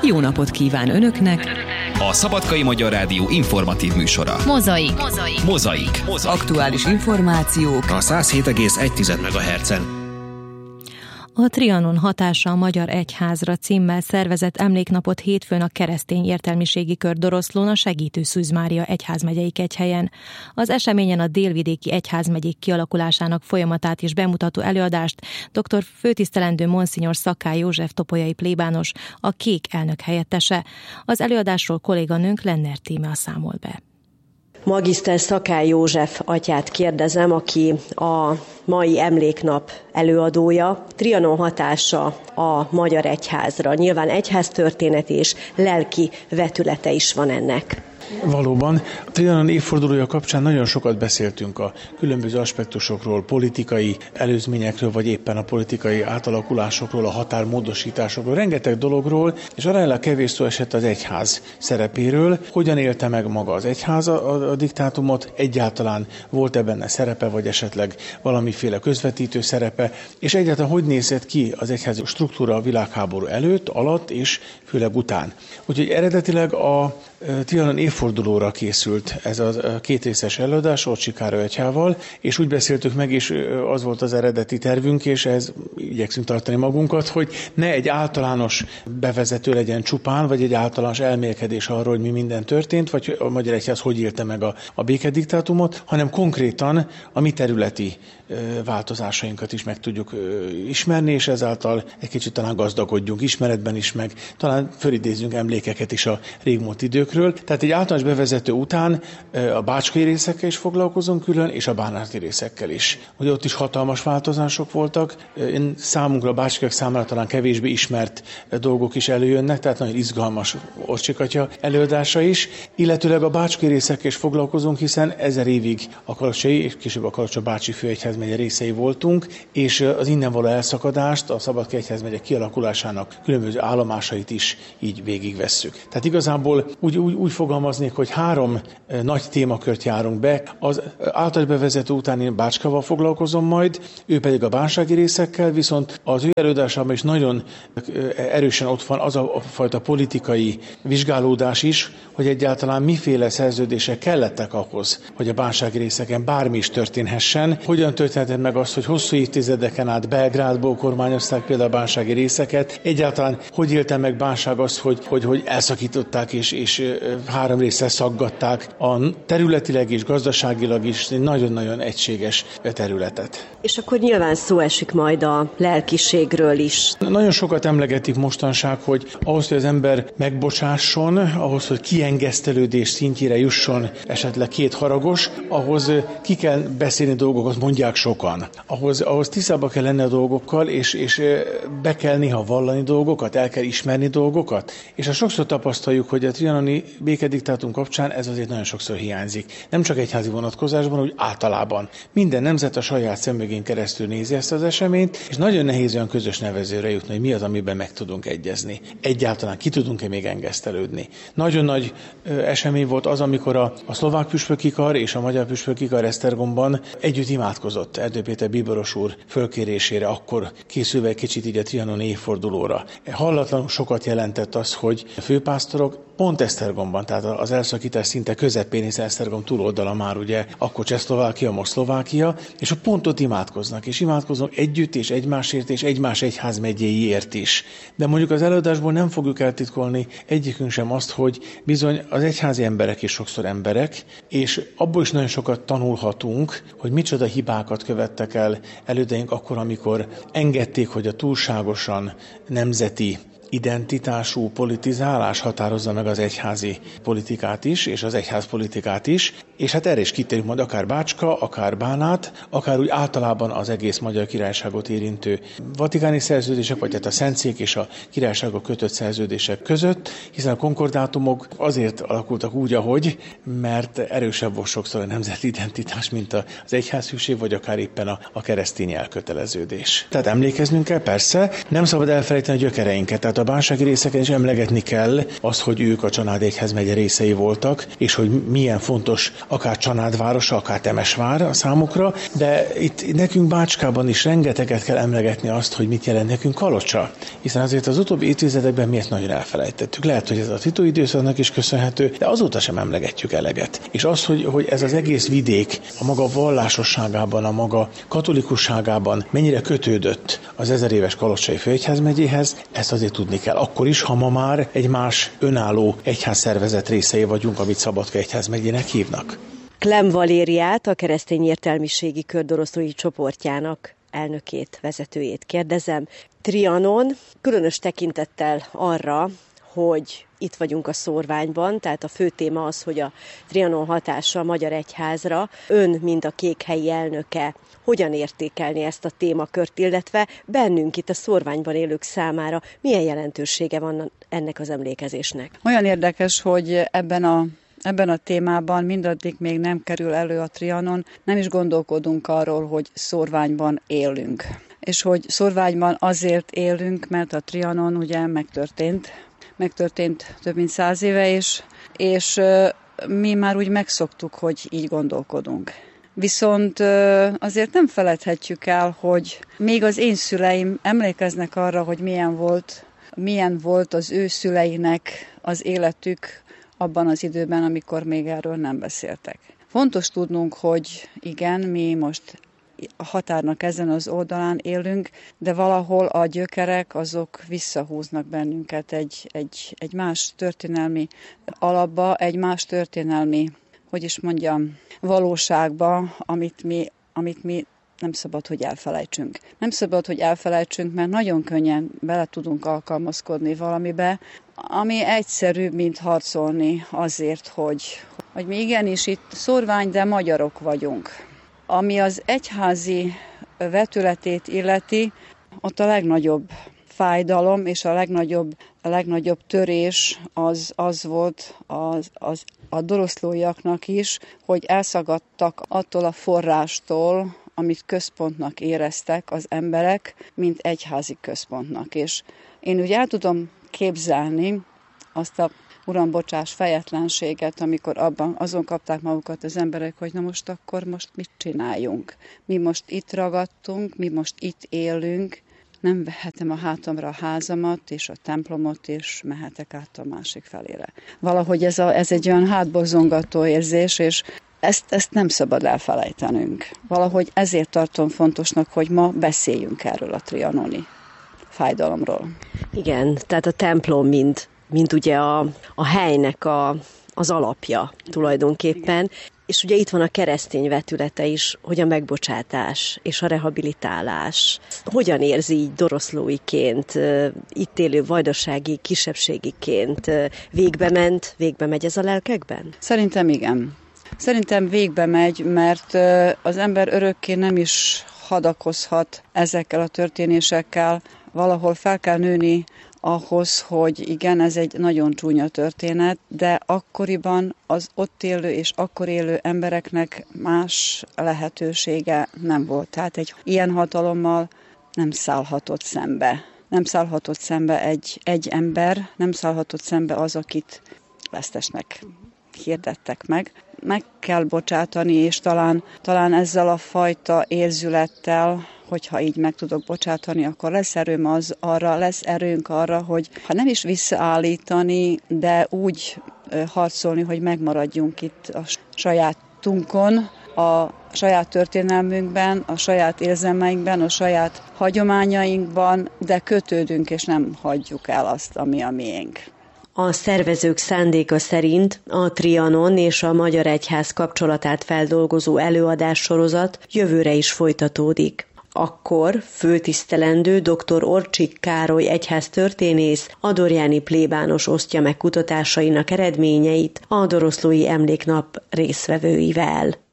jó napot kíván Önöknek! A Szabadkai Magyar Rádió informatív műsora. Mozaik. Aktuális információk A 107,1 MHz-en. A Trianon hatása a Magyar Egyházra címmel szervezett emléknapot hétfőn a Keresztény Értelmiségi Kör Doroszlón a Segítő Szűz Mária egyházmegyei kegyhelyen. Az eseményen a délvidéki egyházmegyék kialakulásának folyamatát is bemutató előadást dr. főtisztelendő Monsinyor Szakály József topolyai plébános, a Kék elnök helyettese. Az előadásról kolléganőnk Lenner Tíme számol be. Magiszter Szakály József atyát kérdezem, aki a mai emléknap előadója. Trianon hatása a Magyar Egyházra. Nyilván egyháztörténet és lelki vetülete is van ennek. Valóban. A Trianon évfordulója kapcsán nagyon sokat beszéltünk a különböző aspektusokról, politikai előzményekről, vagy éppen a politikai átalakulásokról, a határmódosításokról, rengeteg dologról, és aránylag kevés szó esett az egyház szerepéről. Hogyan élte meg maga az egyház a diktátumot, egyáltalán volt-e benne szerepe, vagy esetleg valamiféle közvetítő szerepe, és egyáltalán hogy nézett ki az egyházi struktúra a világháború előtt, alatt és főleg után. Úgyhogy eredetileg a Trianon évfordulóra készült ez a kétrészes előadás Orcsi Károly atyával, és úgy beszéltük meg, és az volt az eredeti tervünk, és ez igyekszünk tartani magunkat, hogy ne egy általános bevezető legyen csupán, vagy egy általános elmélkedés arról, hogy mi minden történt, vagy a Magyar Egyház hogy élte meg a békediktátumot, hanem konkrétan a mi területi változásainkat is meg tudjuk ismerni, és ezáltal egy kicsit talán gazdagodjunk ismeretben is, meg talán fölidézzünk emlékeket is a régmúlt időkről. Tehát egy általános bevezető után a bácskai részekkel is foglalkozunk külön, és a bánáti részekkel is. Ugye ott is hatalmas változások voltak. Számunkra, a bácskaiak számára talán kevésbé ismert dolgok is előjönnek, tehát nagyon izgalmas Orcsik atya előadása is. Illetőleg a bácskai részekkel is foglalkozunk, hiszen 1000 évig a kalocsai és később a Kalocsa-Bácsi főegyházmegye részei voltunk, és az innen való elszakadást, a Szabadkai Egyházmegye kialakulásának különböző állomásait is így végigvesszük. Tehát igazából úgy fogalmaznék, hogy 3 nagy témakört járunk be. Az általános bevezető után én Bácskával foglalkozom majd, ő pedig a bánsági részekkel, viszont az ő előadásában is nagyon erősen ott van az a fajta politikai vizsgálódás is, hogy egyáltalán miféle szerződések kellettek ahhoz, hogy a bánsági részeken bármi is történhessen. Hogyan történhetett meg az, hogy hosszú évtizedeken át Belgrádból kormányozták például a bánsági részeket. Egyáltalán hogy élte meg bánság azt, hogy elszakították és 3 részre szaggatták a területileg és gazdaságilag is nagyon-nagyon egységes területet. És akkor nyilván szó esik majd a lelkiségről is. Nagyon sokat emlegetik mostanság, hogy ahhoz, hogy az ember megbocsásson, ahhoz, hogy kiengesztelődés szintjére jusson, esetleg 2 haragos, ahhoz ki kell beszélni dolgokat, mondják sokan. Ahhoz tisztába kell lenni a dolgokkal, és be kell néha vallani dolgokat, el kell ismerni dolgokat. És azt sokszor tapasztaljuk, hogy a trianoni békediktátum kapcsán ez azért nagyon sokszor hiányzik. Nem csak egyházi vonatkozásban, úgy általában. Minden nemzet a saját szemüvegén keresztül nézi ezt az eseményt, és nagyon nehéz olyan közös nevezőre jutni, hogy mi az, amiben meg tudunk egyezni. Egyáltalán ki tudunk-e még engesztelődni. Nagyon nagy esemény volt az, amikor a szlovák püspöki kar és a magyar püspöki kar Esztergomban együtt imádkozott Erdő Péter bíboros úr fölkérésére, akkor készülve egy kicsit így a trianoni évfordulóra. Hallatlanul sokat jelentett az, hogy a főpásztorok pont Esztergomban, tehát az elszakítás szinte közepén, hiszen Esztergom túloldala már ugye akkor Csehszlovákia, most Szlovákia, és a pont ott imádkoznak, és imádkoznak együtt és egymásért és egymás egyházmegyéiért is. De mondjuk az előadásból nem fogjuk eltitkolni egyikünk sem azt, hogy bizony az egyházi emberek is sokszor emberek, és abból is nagyon sokat tanulhatunk, hogy micsoda hibákat követtek el elődeink akkor, amikor engedték, hogy a túlságosan nemzeti identitású politizálás határozza meg az egyházi politikát is, és az egyház politikát is, és hát erre is kitérünk majd akár Bácska, akár Bánát, akár úgy általában az egész Magyar Királyságot érintő vatikáni szerződések, vagy hát a Szentszék és a királyságok kötött szerződések között, hiszen a konkordátumok azért alakultak úgy, ahogy, mert erősebb volt sokszor a nemzeti identitás, mint az egyházhűség, vagy akár éppen a keresztény elköteleződés. Tehát emlékeznünk kell, persze, nem szabad elfelejteni a gyökereinket. Tehát Tehát a bánsági részeken is emlegetni kell azt, hogy ők a Csanád egyházmegye részei voltak, és hogy milyen fontos akár Csanád városa, akár Temesvár a számukra, de itt nekünk Bácskában is rengeteget kell emlegetni azt, hogy mit jelent nekünk Kalocsa. Hiszen azért az utóbbi évtizedekben mi ezt nagyon elfelejtettük. Lehet, hogy ez a Tito időszaknak is köszönhető, de azóta sem emlegetjük eleget. És az, hogy ez az egész vidék a maga vallásosságában, a maga katolikusságában mennyire kötődött az 1000 éves Kalocsai főegyházmegyéhez, ezt azért tudni kell. Akkor is, ha ma már egy más önálló egyházszervezet részei vagyunk, amit Szabadka egyházmegyének hívnak. Klemm Valériát, a Keresztény Értelmiségi Kör doroszlói csoportjának elnökét, vezetőjét kérdezem. Trianon, különös tekintettel arra, hogy itt vagyunk a szórványban, tehát a fő téma az, hogy a Trianon hatása a Magyar Egyházra. Ön, mint a Kékhelyi elnöke, hogyan értékelni ezt a témakört, illetve bennünk itt a szórványban élők számára milyen jelentősége van ennek az emlékezésnek? Olyan érdekes, hogy ebben a témában mindaddig még nem kerül elő a Trianon, nem is gondolkodunk arról, hogy szórványban élünk. És hogy szórványban azért élünk, mert a Trianon ugye megtörtént több mint 100 éve, és mi már úgy megszoktuk, hogy így gondolkodunk. Viszont azért nem feledhetjük el, hogy még az én szüleim emlékeznek arra, hogy milyen volt az ő szüleinek az életük abban az időben, amikor még erről nem beszéltek. Fontos tudnunk, hogy igen, mi most a határnak ezen az oldalán élünk, de valahol a gyökerek azok visszahúznak bennünket egy más történelmi alapba, egy más történelmi, valóságba, amit mi nem szabad, hogy elfelejtsünk. Nem szabad, hogy elfelejtsünk, mert nagyon könnyen bele tudunk alkalmazkodni valamibe, ami egyszerűbb, mint harcolni azért, hogy mi igenis itt szórvány, de magyarok vagyunk. Ami az egyházi vetületét illeti, ott a legnagyobb fájdalom és a legnagyobb törés az volt a doroszlóiaknak is, hogy elszagadtak attól a forrástól, amit központnak éreztek az emberek, mint egyházi központnak. És én úgy el tudom képzelni azt a Uram, bocsáss, fejetlenséget, amikor azon kapták magukat az emberek, hogy na most mit csináljunk. Mi most itt ragadtunk, mi most itt élünk, nem vehetem a hátamra a házamat és a templomot, és mehetek át a másik felére. Valahogy ez egy olyan hátborzongató érzés, és ezt nem szabad elfelejtenünk. Valahogy ezért tartom fontosnak, hogy ma beszéljünk erről a trianoni fájdalomról. Igen, tehát a templom mint ugye a helynek az alapja tulajdonképpen. És ugye itt van a keresztény vetülete is, hogy a megbocsátás és a rehabilitálás. Hogyan érzi így doroszlóiként, itt élő vajdasági kisebbségiként? Végbe megy ez a lelkekben? Szerintem igen. Szerintem végbe megy, mert az ember örökké nem is hadakozhat ezekkel a történésekkel. Valahol fel kell nőni ahhoz, hogy igen, ez egy nagyon csúnya történet, de akkoriban az ott élő és akkor élő embereknek más lehetősége nem volt. Tehát egy ilyen hatalommal nem szállhatott szembe. Nem szállhatott szembe egy ember, nem szállhatott szembe az, akit vesztesnek hirdettek meg. Meg kell bocsátani, és talán ezzel a fajta érzülettel, hogyha így meg tudok bocsátani, akkor lesz erőnk arra, hogy ha nem is visszaállítani, de úgy harcolni, hogy megmaradjunk itt a sajátunkon, a saját történelmünkben, a saját érzelmeinkben, a saját hagyományainkban, de kötődünk és nem hagyjuk el azt, ami a miénk. A szervezők szándéka szerint a Trianon és a Magyar Egyház kapcsolatát feldolgozó előadássorozat jövőre is folytatódik. Akkor főtisztelendő dr. Orcsik Károly egyháztörténész adorjáni plébános osztja meg kutatásainak eredményeit a Doroszlói Emléknap résztvevőivel.